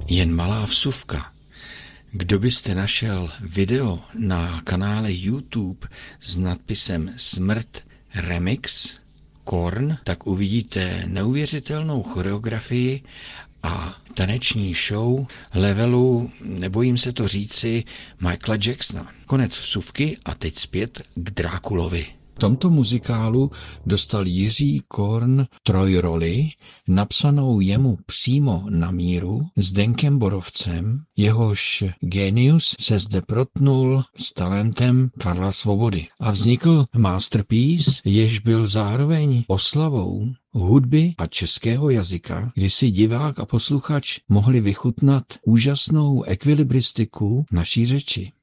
Jen malá vsuvka. Kdo byste našel video na kanále YouTube s nadpisem Smrt Remix Korn, tak uvidíte neuvěřitelnou choreografii a taneční show levelu, nebojím se to říci, Michaela Jacksona. Konec vsuvky a teď zpět k Drákulovi. V tomto muzikálu dostal Jiří Korn trojroli, napsanou jemu přímo na míru Zdenkem Borovcem, jehož génius se zde protnul s talentem Karla Svobody. A vznikl masterpiece, jež byl zároveň oslavou hudby a českého jazyka, kdy si divák a posluchač mohli vychutnat úžasnou ekvilibristiku naší řeči.